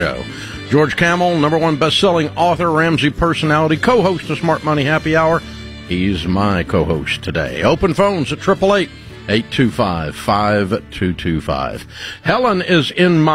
George Kamel, #1 best-selling author, Ramsey personality, co-host of Smart Money Happy Hour. He's my co-host today. Open phones at 888-825-5225. Helen is in my